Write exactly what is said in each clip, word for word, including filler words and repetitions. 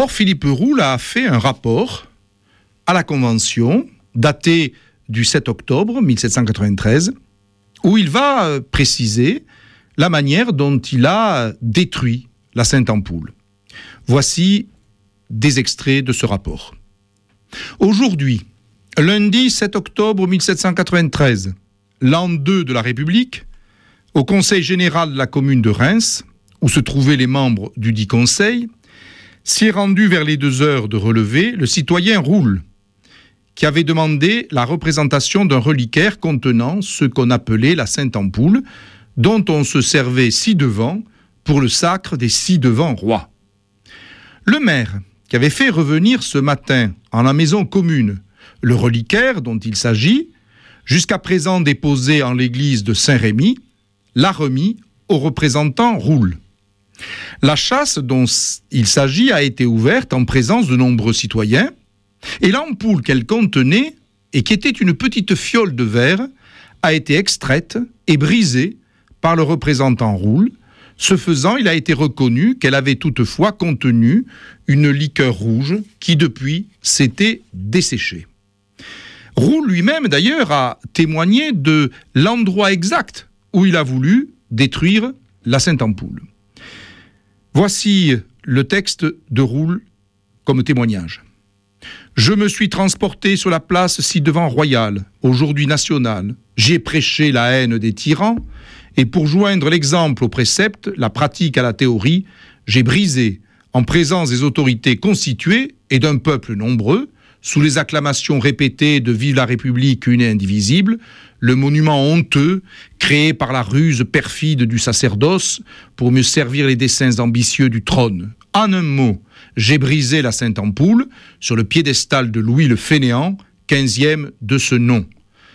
Or, Philippe Roule a fait un rapport à la Convention, daté du sept octobre mille sept cent quatre-vingt-treize, où il va préciser la manière dont il a détruit la Sainte-Ampoule. Voici des extraits de ce rapport. Aujourd'hui, lundi sept octobre mille sept cent quatre-vingt-treize, l'an deux de la République, au Conseil général de la commune de Reims, où se trouvaient les membres du dit conseil, s'y est rendu vers les deux heures de relevé le citoyen Roule, qui avait demandé la représentation d'un reliquaire contenant ce qu'on appelait la Sainte-Ampoule, dont on se servait ci-devant pour le sacre des ci-devant rois. Le maire, qui avait fait revenir ce matin en la maison commune le reliquaire dont il s'agit, jusqu'à présent déposé en l'église de Saint-Rémy, l'a remis au représentant Roule. La chasse dont il s'agit a été ouverte en présence de nombreux citoyens, et l'ampoule qu'elle contenait, et qui était une petite fiole de verre, a été extraite et brisée par le représentant Roule. Ce faisant, il a été reconnu qu'elle avait toutefois contenu une liqueur rouge qui, depuis, s'était desséchée. Roule lui-même, d'ailleurs, a témoigné de l'endroit exact où il a voulu détruire la Sainte-Ampoule. Voici le texte de Roule comme témoignage. « Je me suis transporté sur la place ci-devant royale, aujourd'hui nationale. J'ai prêché la haine des tyrans, et pour joindre l'exemple au précepte, la pratique à la théorie, j'ai brisé, en présence des autorités constituées et d'un peuple nombreux, sous les acclamations répétées de « Vive la République une et indivisible », le monument honteux créé par la ruse perfide du sacerdoce pour mieux servir les desseins ambitieux du trône. En un mot, j'ai brisé la Sainte-Ampoule sur le piédestal de Louis le Fainéant, quinzième de ce nom.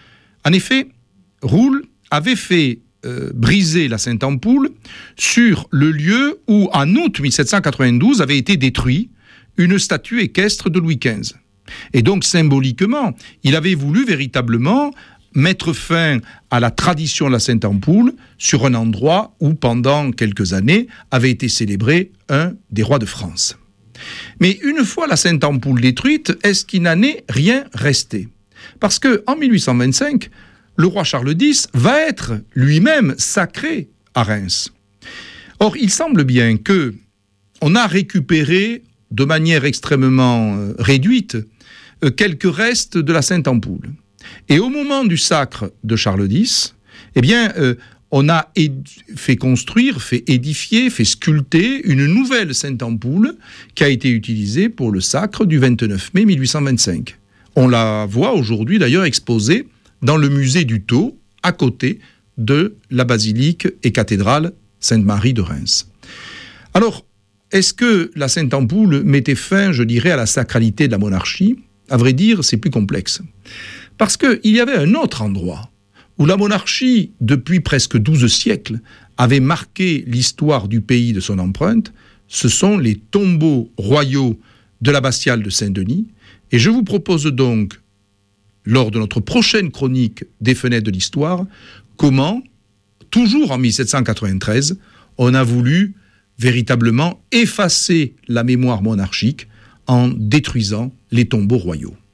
En effet, Roule avait fait euh, briser la Sainte-Ampoule sur le lieu où, en août mille sept cent quatre-vingt-douze, avait été détruite une statue équestre de Louis quinze. Et donc, symboliquement, il avait voulu véritablement mettre fin à la tradition de la Sainte-Ampoule sur un endroit où, pendant quelques années, avait été célébré un des rois de France. Mais une fois la Sainte-Ampoule détruite, est-ce qu'il n'en est rien resté ? Parce qu'en mille huit cent vingt-cinq, le roi Charles X va être lui-même sacré à Reims. Or, il semble bien que on a récupéré de manière extrêmement euh, réduite euh, quelques restes de la Sainte-Ampoule. Et au moment du sacre de Charles X, eh bien, euh, on a éd- fait construire, fait édifier, fait sculpter une nouvelle Sainte-Ampoule qui a été utilisée pour le sacre du vingt-neuf mai mille huit cent vingt-cinq. On la voit aujourd'hui d'ailleurs exposée dans le musée du Thau, à côté de la basilique et cathédrale Sainte-Marie de Reims. Alors, est-ce que la Sainte-Ampoule mettait fin, je dirais, à la sacralité de la monarchie ? À vrai dire, c'est plus complexe. Parce qu'il y avait un autre endroit où la monarchie, depuis presque douze siècles, avait marqué l'histoire du pays de son empreinte, ce sont les tombeaux royaux de l'abbatiale de Saint-Denis. Et je vous propose donc, lors de notre prochaine chronique des Fenêtres de l'Histoire, comment, toujours en mille sept cent quatre-vingt-treize, on a voulu véritablement effacer la mémoire monarchique en détruisant les tombeaux royaux.